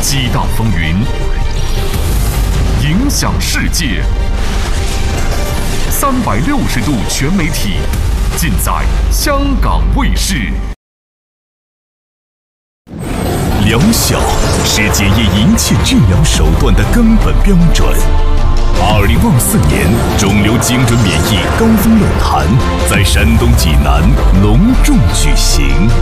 激荡风云，影响世界。360度全媒体，尽在香港卫视。疗效是检验一切治疗手段的根本标准。2024年肿瘤精准免疫高峰论坛在山东济南隆重举行。